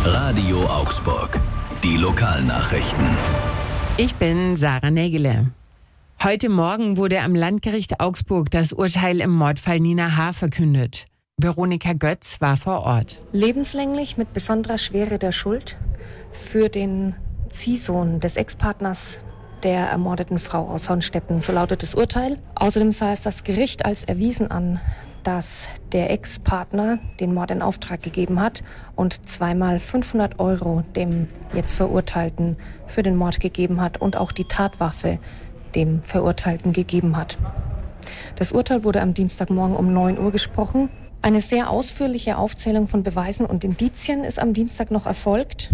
Radio Augsburg. Die Lokalnachrichten. Ich bin Sarah Nägele. Heute Morgen wurde am Landgericht Augsburg das Urteil im Mordfall Nina H. verkündet. Veronika Götz war vor Ort. Lebenslänglich mit besonderer Schwere der Schuld für den Ziehsohn des Ex-Partners der ermordeten Frau aus Hornstetten. So lautet das Urteil. Außerdem sah es das Gericht als erwiesen an, dass der Ex-Partner den Mord in Auftrag gegeben hat und zweimal 500 € dem jetzt Verurteilten für den Mord gegeben hat und auch die Tatwaffe dem Verurteilten gegeben hat. Das Urteil wurde am Dienstagmorgen um 9 Uhr gesprochen. Eine sehr ausführliche Aufzählung von Beweisen und Indizien ist am Dienstag noch erfolgt.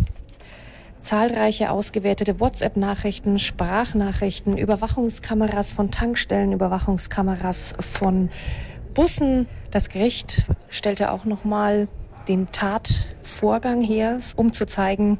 Zahlreiche ausgewertete WhatsApp-Nachrichten, Sprachnachrichten, Überwachungskameras von Tankstellen, Überwachungskameras von Bussen. Das Gericht stellte auch nochmal den Tatvorgang her, um zu zeigen,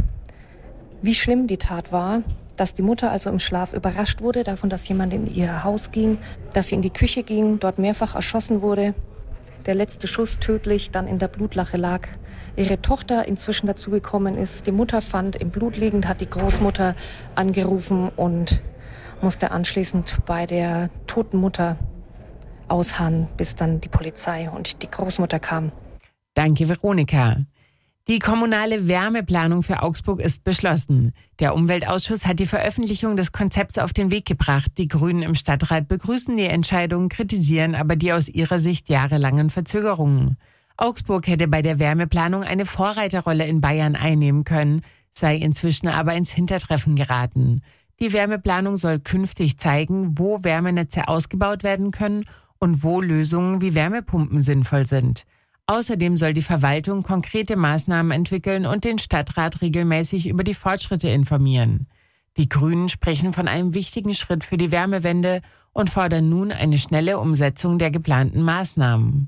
wie schlimm die Tat war. Dass die Mutter also im Schlaf überrascht wurde davon, dass jemand in ihr Haus ging, dass sie in die Küche ging, dort mehrfach erschossen wurde. Der letzte Schuss tödlich, dann in der Blutlache lag. Ihre Tochter inzwischen dazugekommen ist. Die Mutter fand im Blut liegend, hat die Großmutter angerufen und musste anschließend bei der toten Mutter ausharren, bis dann die Polizei und die Großmutter kam. Danke, Veronika. Die kommunale Wärmeplanung für Augsburg ist beschlossen. Der Umweltausschuss hat die Veröffentlichung des Konzepts auf den Weg gebracht. Die Grünen im Stadtrat begrüßen die Entscheidung, kritisieren aber die aus ihrer Sicht jahrelangen Verzögerungen. Augsburg hätte bei der Wärmeplanung eine Vorreiterrolle in Bayern einnehmen können, sei inzwischen aber ins Hintertreffen geraten. Die Wärmeplanung soll künftig zeigen, wo Wärmenetze ausgebaut werden können und wo Lösungen wie Wärmepumpen sinnvoll sind. Außerdem soll die Verwaltung konkrete Maßnahmen entwickeln und den Stadtrat regelmäßig über die Fortschritte informieren. Die Grünen sprechen von einem wichtigen Schritt für die Wärmewende und fordern nun eine schnelle Umsetzung der geplanten Maßnahmen.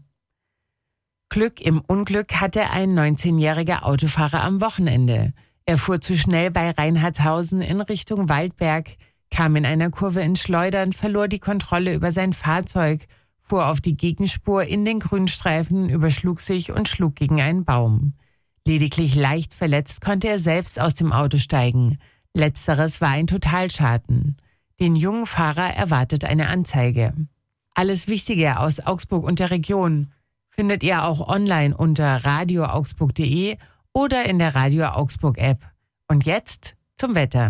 Glück im Unglück hatte ein 19-jähriger Autofahrer am Wochenende. Er fuhr zu schnell bei Reinhardshausen in Richtung Waldberg, kam in einer Kurve ins Schleudern, verlor die Kontrolle über sein Fahrzeug, fuhr auf die Gegenspur in den Grünstreifen, überschlug sich und schlug gegen einen Baum. Lediglich leicht verletzt konnte er selbst aus dem Auto steigen. Letzteres war ein Totalschaden. Den jungen Fahrer erwartet eine Anzeige. Alles Wichtige aus Augsburg und der Region findet ihr auch online unter radioaugsburg.de oder in der Radio Augsburg App. Und jetzt zum Wetter.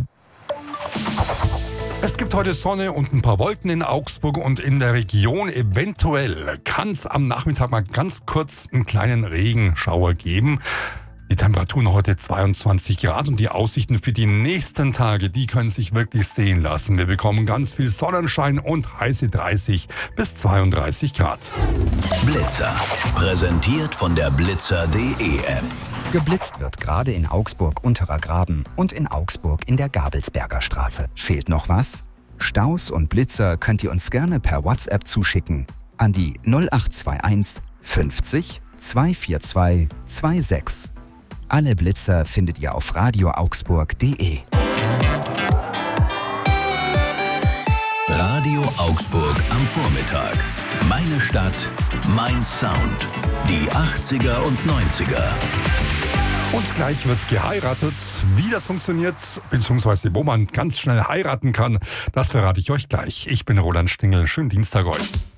Es gibt heute Sonne und ein paar Wolken in Augsburg und in der Region. Eventuell kann es am Nachmittag mal ganz kurz einen kleinen Regenschauer geben. Die Temperaturen heute 22 Grad und die Aussichten für die nächsten Tage, die können sich wirklich sehen lassen. Wir bekommen ganz viel Sonnenschein und heiße 30 bis 32 Grad. Blitzer. Präsentiert von der Blitzer.de App. Geblitzt wird gerade in Augsburg Unterer Graben und in Augsburg in der Gabelsberger Straße. Fehlt noch was? Staus und Blitzer könnt ihr uns gerne per WhatsApp zuschicken an die 0821 50 242 26. Alle Blitzer findet ihr auf radioaugsburg.de. Radio Augsburg am Vormittag. Meine Stadt, mein Sound. Die 80er und 90er. Und gleich wird's geheiratet. Wie das funktioniert, beziehungsweise wo man ganz schnell heiraten kann, das verrate ich euch gleich. Ich bin Roland Stingel. Schönen Dienstag euch.